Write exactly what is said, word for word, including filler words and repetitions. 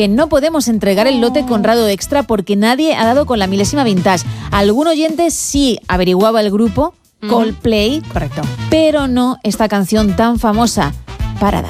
que no podemos entregar el lote Conrado Extra porque nadie ha dado con la milésima vintage. Algún oyente sí averiguaba el grupo Coldplay, correcto, pero no esta canción tan famosa. Paradise.